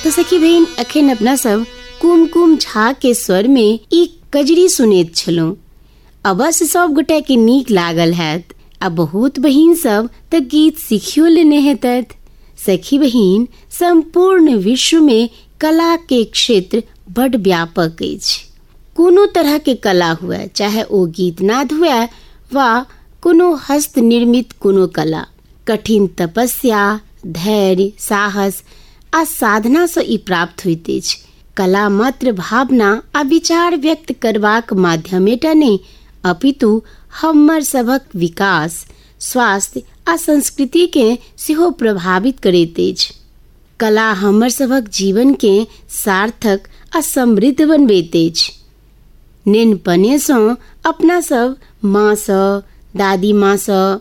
तो सखी बहन अखन अपना सब कुमकुम झा के स्वर में एक कजरी सुनैत छलहुँ। अवश्य सब गोटे के नीक लागल हैत आ बहुत बहिन सब त गीत सीखियो लेने हेतैथ। सखी बहिन, संपूर्ण विश्व में कला के क्षेत्र बड़ व्यापक अछि। कोनो तरह के कला हुए, चाहे ओ गीतनाद हुए वा कोनो हस्त निर्मित कोनो कला, कठिन तपस्या, धैर्य, साहस आ साधना से ई प्राप्त होइत अछि। कला मात्र भावना आ विचार व्यक्त करबाक माध्यमेटा नहि, अपितु हमर सभक विकास, स्वास्थ्य आ संस्कृति के सेहो प्रभावित करैत अछि। कला हमर सभक जीवन के सार्थक आ समृद्ध बनबैत अछि। नेनपने सँ अपना सब माँ सँ, दादी माँ सँ